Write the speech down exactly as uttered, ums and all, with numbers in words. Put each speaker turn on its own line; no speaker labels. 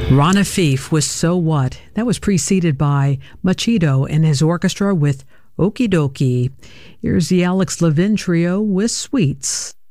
Ron Afif with So What. That was preceded by Machito and his orchestra with Okie Dokie. Here's the Alex Levin Trio with Sweets.